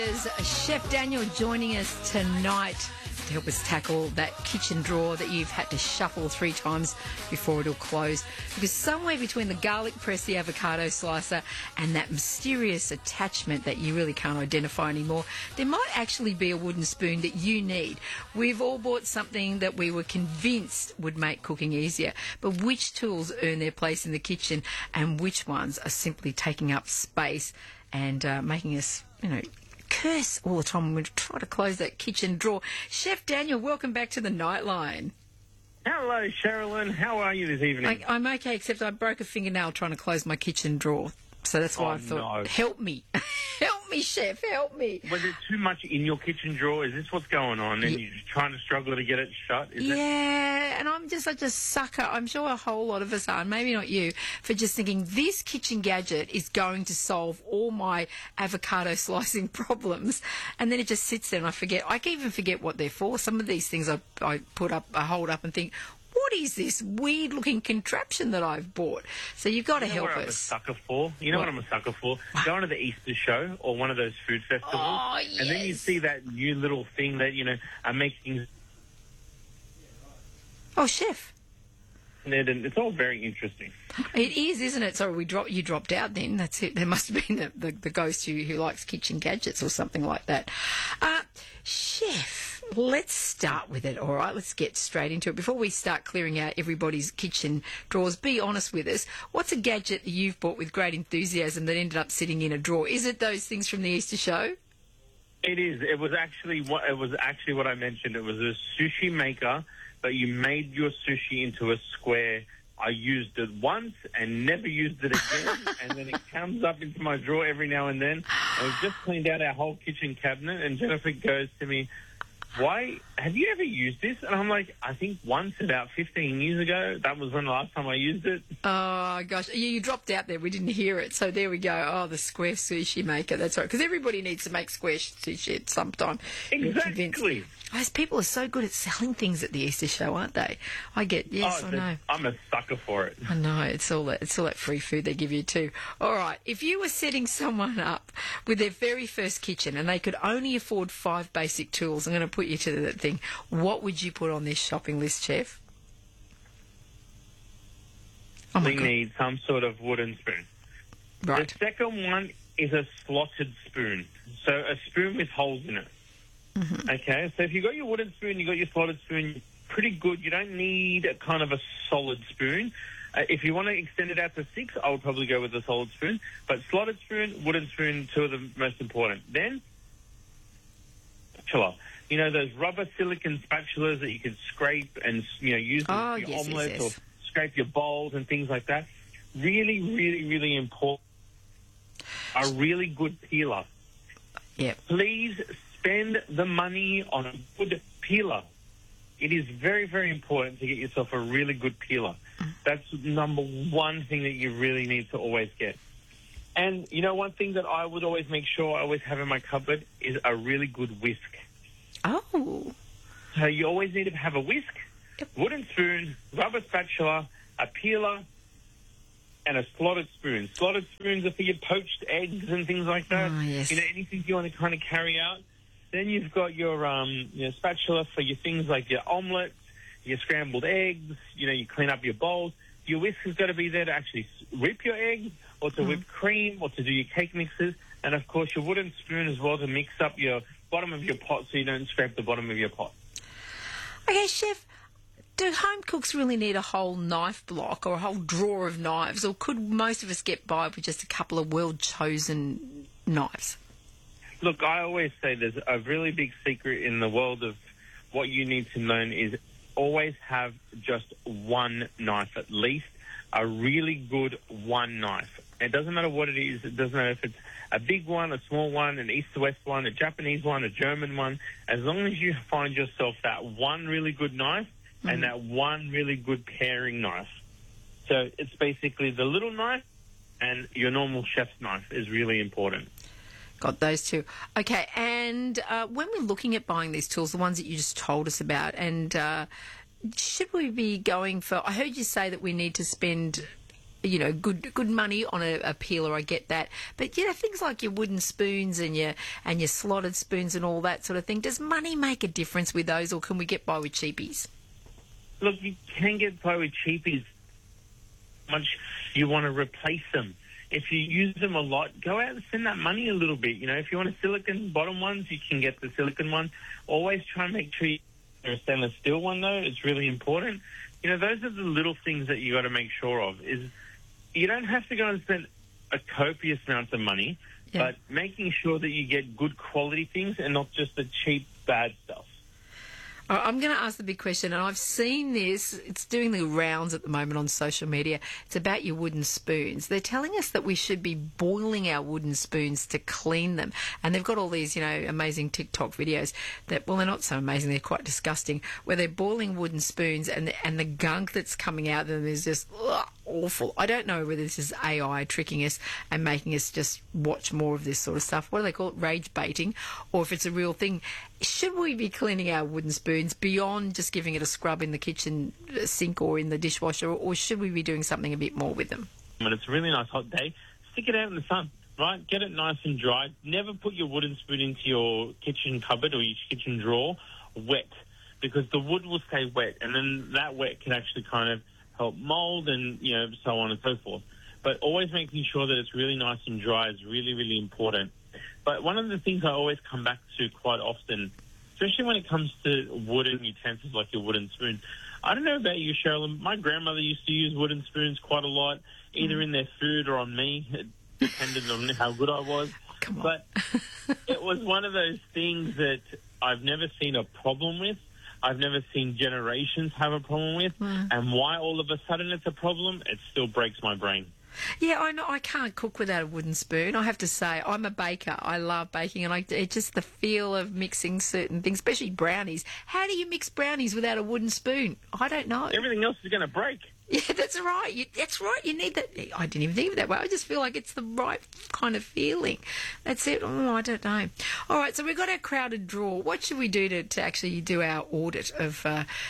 Is Chef Daniel joining us tonight to help us tackle that kitchen drawer that you've had to shuffle 3 times before it'll close. Because somewhere between the garlic press, the avocado slicer, and that mysterious attachment that you really can't identify anymore, there might actually be a wooden spoon that you need. We've all bought something that we were convinced would make cooking easier, but which tools earn their place in the kitchen and which ones are simply taking up space and making us, curse all the time when we try to close that kitchen drawer. Chef Daniel, welcome back to the Nightline. Hello, Sherilyn. How are you this evening? I'm okay, except I broke a fingernail trying to close my kitchen drawer. So that's why I thought, help me. Help me, Chef, help me. Was there too much in your kitchen drawer? Is this what's going on? And you're trying to struggle to get it shut? And I'm just such a sucker. I'm sure a whole lot of us are, and maybe not you, for just thinking this kitchen gadget is going to solve all my avocado slicing problems. And then it just sits there and I forget. I can even forget what they're for. Some of these things I put up, I hold up and think, what is this weird-looking contraption that I've bought? So you've got to help us. I'm a sucker for? You know what I'm a sucker for? Going to the Easter show or one of those food festivals. Oh, yes. And then you see that new little thing that, are making... Oh, Chef. And it's all very interesting. It is, isn't it? Sorry, you dropped out then. That's it. There must have been the ghost who likes kitchen gadgets or something like that. Chef, let's start with it, all right? Let's get straight into it. Before we start clearing out everybody's kitchen drawers, be honest with us. What's a gadget that you've bought with great enthusiasm that ended up sitting in a drawer? Is it those things from the Easter show? It is. It was actually what I mentioned. It was a sushi maker, but you made your sushi into a square. I used it once and never used it again, and then it comes up into my drawer every now and then. And we've just cleaned out our whole kitchen cabinet, and Jennifer goes to me, "Why, have you ever used this?" And I'm like, I think once about 15 years ago. That was when the last time I used it. Oh, gosh. You dropped out there. We didn't hear it. So there we go. Oh, the square sushi maker. That's right. Because everybody needs to make square sushi at some time. Exactly. Those people are so good at selling things at the Easter show, aren't they? I know. I'm a sucker for it. I know. It's all that free food they give you too. All right. If you were setting someone up with their very first kitchen and they could only afford 5 basic tools, I'm going to put you to that thing. What would you put on this shopping list, Chef? We need some sort of wooden spoon. Right. The second one is a slotted spoon. So a spoon with holes in it. Mm-hmm. Okay, so if you've got your wooden spoon, you've got your slotted spoon, pretty good. You don't need a kind of a solid spoon. If you want to extend it out to 6, I would probably go with a solid spoon. But slotted spoon, wooden spoon, 2 of the most important. Then, spatula. Those rubber silicone spatulas that you can scrape and, use for your omelets or scrape your bowls and things like that. Really, really, really important. A really good peeler. Yeah. Please spend the money on a good peeler. It is very, very important to get yourself a really good peeler. That's number one thing that you really need to always get. And, one thing that I would always make sure I always have in my cupboard is a really good whisk. Oh. So you always need to have a whisk, wooden spoon, rubber spatula, a peeler, and a slotted spoon. Slotted spoons are for your poached eggs and things like that. Oh, yes. Anything you want to kind of carry out. Then you've got your spatula for your things like your omelets, your scrambled eggs, you clean up your bowls. Your whisk has got to be there to actually whip your eggs or to whip cream or to do your cake mixes. And, of course, your wooden spoon as well to mix up your bottom of your pot so you don't scrape the bottom of your pot. Okay, Chef, do home cooks really need a whole knife block or a whole drawer of knives, or could most of us get by with just a couple of well-chosen knives? Look, I always say there's a really big secret in the world of what you need to learn is always have just one knife, at least a really good one knife. It doesn't matter what it is. It doesn't matter if it's a big one, a small one, an east-to-west one, a Japanese one, a German one. As long as you find yourself that one really good knife and that one really good paring knife. So it's basically the little knife and your normal chef's knife is really important. Got those two. Okay, and when we're looking at buying these tools, the ones that you just told us about, and should we be going for... I heard you say that we need to spend good money on a peeler. I get that, but things like your wooden spoons and your slotted spoons and all that sort of thing. Does money make a difference with those, or can we get by with cheapies? Look, you can get by with cheapies. Much you want to replace them. If you use them a lot, go out and spend that money a little bit. If you want a silicone bottom ones, you can get the silicone one. Always try and make sure you're a stainless steel one, though. It's really important. Those are the little things that you got to make sure of. Is you don't have to go and spend a copious amount of money, but making sure that you get good quality things and not just the cheap, bad stuff. I'm going to ask the big question, and I've seen this. It's doing the rounds at the moment on social media. It's about your wooden spoons. They're telling us that we should be boiling our wooden spoons to clean them. And they've got all these, amazing TikTok videos that, well, they're not so amazing. They're quite disgusting, where they're boiling wooden spoons and the gunk that's coming out of them is just awful. I don't know whether this is AI tricking us and making us just watch more of this sort of stuff. What do they call it? Rage baiting, or if it's a real thing. Should we be cleaning our wooden spoons beyond just giving it a scrub in the kitchen sink or in the dishwasher, or should we be doing something a bit more with them? When it's a really nice hot day, stick it out in the sun, right? Get it nice and dry. Never put your wooden spoon into your kitchen cupboard or your kitchen drawer wet, because the wood will stay wet, and then that wet can actually kind of help mold and, so on and so forth. But always making sure that it's really nice and dry is really, really important. But one of the things I always come back to quite often, especially when it comes to wooden utensils like your wooden spoon, I don't know about you, Sherilyn. My grandmother used to use wooden spoons quite a lot, either in their food or on me. It depended on how good I was. Come on. But it was one of those things that I've never seen a problem with. I've never seen generations have a problem with. And why all of a sudden it's a problem, it still breaks my brain. Yeah, I know. I can't cook without a wooden spoon. I have to say, I'm a baker. I love baking, and it's just the feel of mixing certain things, especially brownies. How do you mix brownies without a wooden spoon? I don't know. Everything else is going to break. Yeah, that's right. That's right. You need that. I didn't even think of it that way. I just feel like it's the right kind of feeling. That's it. Oh, I don't know. All right, so we've got our crowded drawer. What should we do to actually do our audit of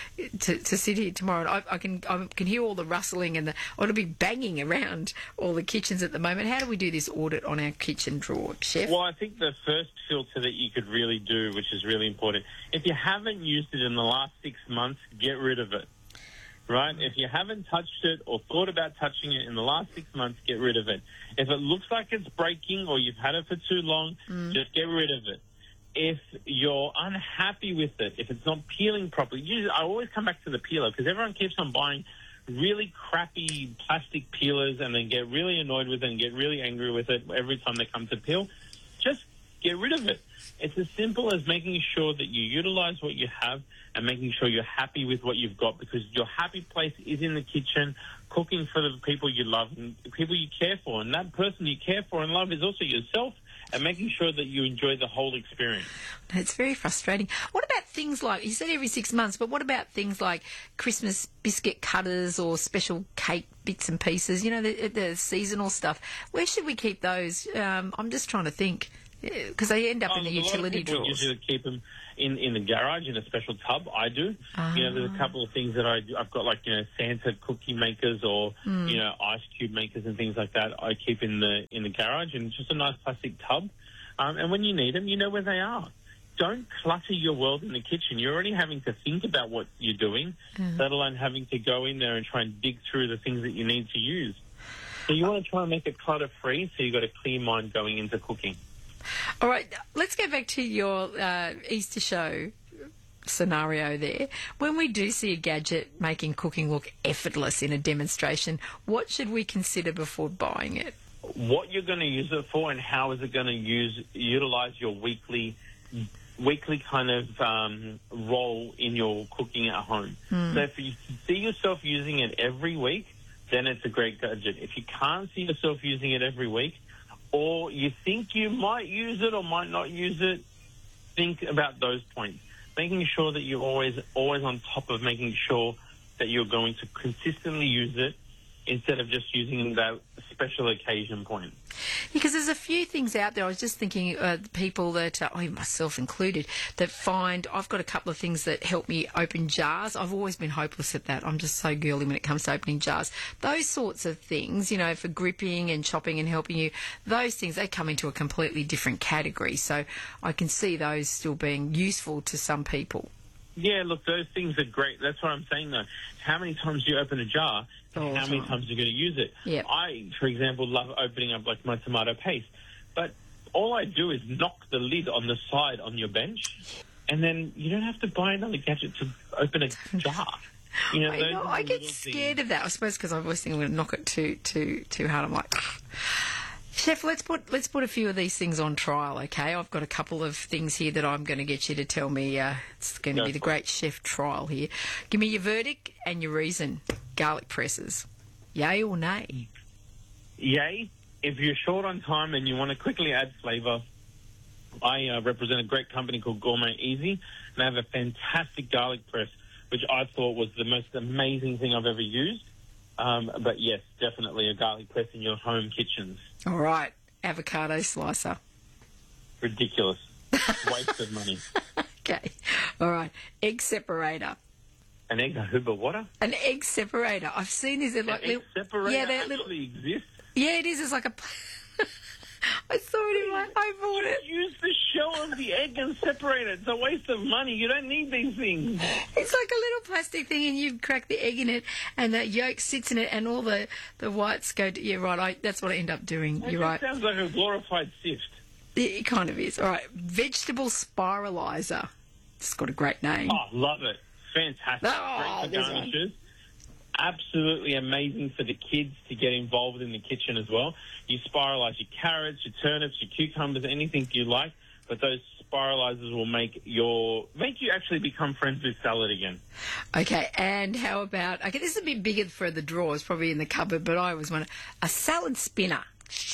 to sit here tomorrow? I can hear all the rustling and it'll be banging around all the kitchens at the moment. How do we do this audit on our kitchen drawer, Chef? Well, I think the first filter that you could really do, which is really important, if you haven't used it in the last 6 months, get rid of it. Right? If you haven't touched it or thought about touching it in the last 6 months, get rid of it. If it looks like it's breaking or you've had it for too long, just get rid of it. If you're unhappy with it, if it's not peeling properly, I always come back to the peeler, because everyone keeps on buying really crappy plastic peelers and then get really annoyed with it and get really angry with it every time they come to peel. Just get rid of it. It's as simple as making sure that you utilize what you have and making sure you're happy with what you've got, because your happy place is in the kitchen, cooking for the people you love and the people you care for. And that person you care for and love is also yourself, and making sure that you enjoy the whole experience. It's very frustrating. What about things like, you said every 6 months, but what about things like Christmas biscuit cutters or special cake bits and pieces, the seasonal stuff? Where should we keep those? I'm just trying to think, because they end up in the utility drawers. Usually keep them in the garage in a special tub. I do. There's a couple of things that I've got, like Santa cookie makers or ice cube makers and things like that. I keep in the garage, and it's just a nice plastic tub. And when you need them, you know where they are. Don't clutter your world in the kitchen. You're already having to think about what you're doing, let alone having to go in there and try and dig through the things that you need to use. So you want to try and make it clutter-free, so you've got a clear mind going into cooking. All right, let's go back to your Easter show scenario there. When we do see a gadget making cooking look effortless in a demonstration, what should we consider before buying it? What you're going to use it for, and how is it going to utilize your weekly kind of role in your cooking at home. So if you see yourself using it every week, then it's a great gadget. If you can't see yourself using it every week, or you think you might use it or might not use it, think about those points. Making sure that you're always on top of making sure that you're going to consistently use it instead of just using that special occasion point. Because there's a few things out there. I was just thinking, people that, myself included, that find I've got a couple of things that help me open jars. I've always been hopeless at that. I'm just so girly when it comes to opening jars. Those sorts of things, for gripping and chopping and helping you, those things, they come into a completely different category. So I can see those still being useful to some people. Yeah, look, those things are great. That's what I'm saying, though. How many times do you open a jar? All how many times are you going to use it? Yep. I, for example, love opening up, like, my tomato paste. But all I do is knock the lid on the side on your bench, and then you don't have to buy another gadget to open a jar. I get scared of that. I suppose because I always think I'm going to knock it too hard. I'm like... Chef, let's put a few of these things on trial, okay? I've got a couple of things here that I'm going to get you to tell me. It's going to be the great chef trial here. Give me your verdict and your reason. Garlic presses. Yay or nay? Yay. If you're short on time and you want to quickly add flavour, I represent a great company called Gourmet Easy, and they have a fantastic garlic press, which I thought was the most amazing thing I've ever used. But yes, definitely a garlic press in your home kitchens. All right. Avocado slicer. Ridiculous. Waste of money. Okay. All right. Egg separator. An egg hoover water? An egg separator. I've seen these. They're like an egg separator actually exists? Yeah, it is. It's like a... I saw it in my... I bought it. Use the shell of the egg and separate it. It's a waste of money. You don't need these things. It's like a little plastic thing, and you crack the egg in it, and the yolk sits in it, and all the whites go... Yeah, right. That's what I end up doing. You're right. Sounds like a glorified sift. It kind of is. All right. Vegetable spiralizer. It's got a great name. Oh, love it. Fantastic. Oh, great for garnishes. Absolutely amazing for the kids to get involved in the kitchen as well. You spiralize your carrots, your turnips, your cucumbers, anything you like, but those spiralizers will make you actually become friends with salad again. Okay, and how about, this is a bit bigger for the drawers, probably in the cupboard, but I always want a salad spinner.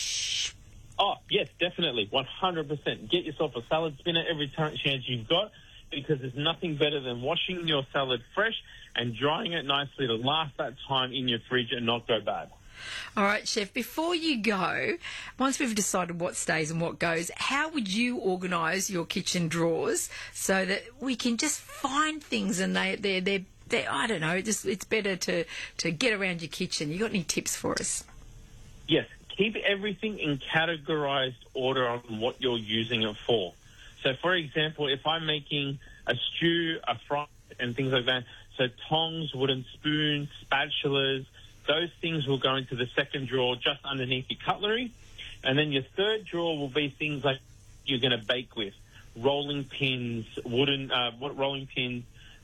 Oh, yes, definitely, 100%. Get yourself a salad spinner every chance you've got, because there's nothing better than washing your salad fresh and drying it nicely to last that time in your fridge and not go bad. All right, Chef, before you go, once we've decided what stays and what goes, how would you organise your kitchen drawers so that we can just find things and they're I don't know, it's better to get around your kitchen. You got any tips for us? Yes, keep everything in categorised order on what you're using it for. So, for example, if I'm making a stew, a fry, and things like that, so tongs, wooden spoons, spatulas, those things will go into the second drawer just underneath your cutlery. And then your third drawer will be things like you're going to bake with. Rolling pins, rolling pins,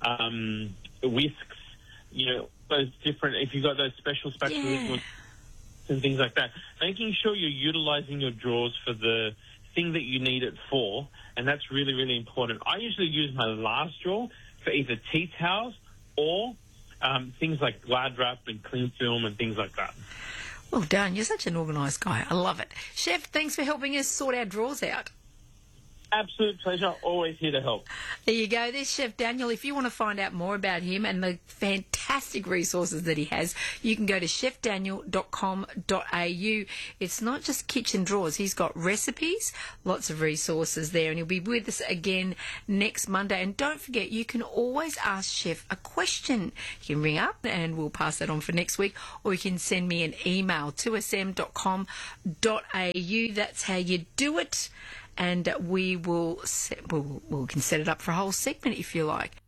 whisks, those different, if you've got those special spatulas and things like that. Making sure you're utilising your drawers for the thing that you need it for, and that's really, really important. I usually use my last drawer for either tea towels or things like Glad Wrap and cling film and things like that. Well done. You're such an organised guy. I love it. Chef, thanks for helping us sort our drawers out. Absolute pleasure. Always here to help. There you go. There's Chef Daniel. If you want to find out more about him and the fantastic resources that he has, you can go to chefdaniel.com.au. It's not just kitchen drawers. He's got recipes, lots of resources there, and he'll be with us again next Monday. And don't forget, you can always ask Chef a question. You can ring up and we'll pass that on for next week, or you can send me an email to sm.com.au. That's how you do it. And we can set it up for a whole segment if you like.